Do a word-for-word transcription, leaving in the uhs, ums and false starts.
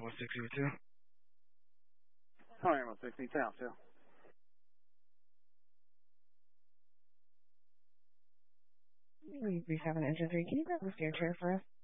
one six zero two. Hi, one six zero two. two. We, we have an engine three. Can you grab the stair chair for us?